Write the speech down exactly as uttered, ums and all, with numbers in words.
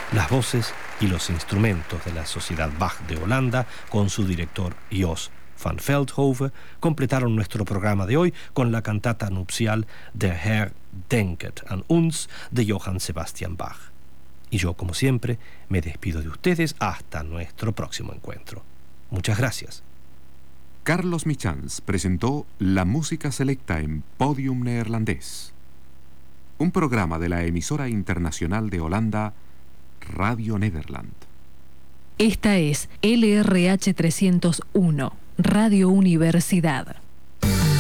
Las voces y los instrumentos de la Sociedad Bach de Holanda, con su director Jos van Veldhoven, completaron nuestro programa de hoy con la cantata nupcial Der Herr denket an uns de Johann Sebastian Bach. Y yo, como siempre, me despido de ustedes hasta nuestro próximo encuentro. Muchas gracias. Carlos Michans presentó la música selecta en Podium Neerlandés, un programa de la emisora internacional de Holanda, Radio Nederland. Esta es L R H trescientos uno, Radio Universidad.